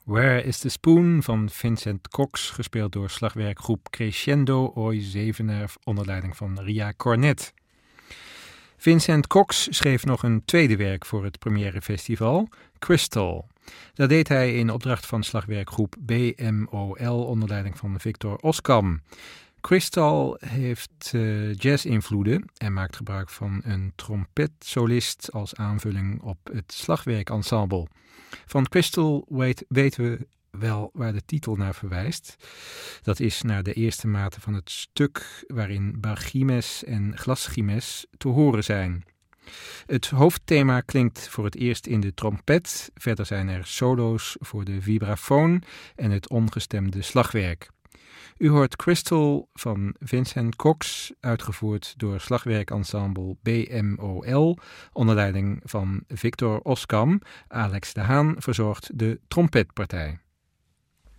Where is the Spoon van Vincent Cox, gespeeld door slagwerkgroep Crescendo Oi Zevenaar onder leiding van Ria Cornet. Vincent Cox schreef nog een tweede werk voor het Première Festival, Crystal. Dat deed hij in opdracht van slagwerkgroep BMOL onder leiding van Victor Oskam. Crystal heeft jazz-invloeden en maakt gebruik van een trompetsolist als aanvulling op het slagwerkensemble. Van Crystal weten we wel waar de titel naar verwijst. Dat is naar de eerste maten van het stuk waarin bargimes en glasgimes te horen zijn. Het hoofdthema klinkt voor het eerst in de trompet. Verder zijn er solo's voor de vibrafoon en het ongestemde slagwerk. U hoort Crystal van Vincent Cox, uitgevoerd door slagwerkensemble BMOL, onder leiding van Victor Oskam. Alex de Haan verzorgt de trompetpartij.